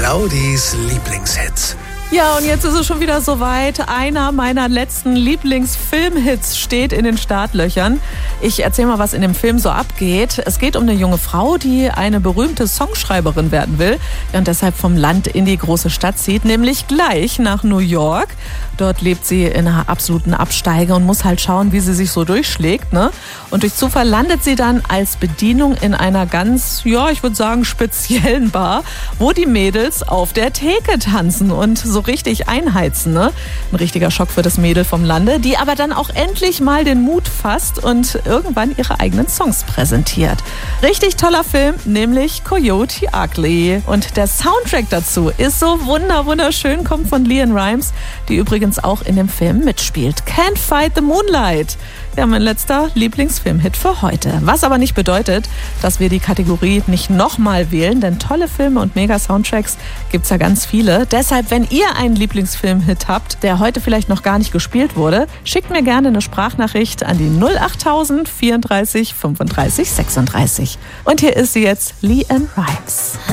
Claudis Lieblingshits. Ja, und jetzt ist es schon wieder soweit. Einer meiner letzten Lieblingsfilmhits steht in den Startlöchern. Ich erzähle mal, was in dem Film so abgeht. Es geht um eine junge Frau, die eine berühmte Songschreiberin werden will und deshalb vom Land in die große Stadt zieht, nämlich gleich nach New York. Dort lebt sie in einer absoluten Absteige und muss halt schauen, wie sie sich so durchschlägt, ne? Und durch Zufall landet sie dann als Bedienung in einer ganz, ich würde sagen, speziellen Bar, wo die Mädels auf der Theke tanzen und so richtig einheizen, ne? Ein richtiger Schock für das Mädel vom Lande, die aber dann auch endlich mal den Mut fasst und irgendwann ihre eigenen Songs präsentiert. Richtig toller Film, nämlich Coyote Ugly. Und der Soundtrack dazu ist so wunderschön, kommt von LeAnn Rimes, die übrigens auch in dem Film mitspielt. Can't Fight the Moonlight. Ja, mein letzter Lieblingsfilmhit für heute. Was aber nicht bedeutet, dass wir die Kategorie nicht nochmal wählen, denn tolle Filme und Mega-Soundtracks gibt es ja ganz viele. Deshalb, wenn ihr einen Lieblingsfilmhit habt, der heute vielleicht noch gar nicht gespielt wurde, schickt mir gerne eine Sprachnachricht an die 08000 34 35 36. Und hier ist sie jetzt, LeAnn Rimes.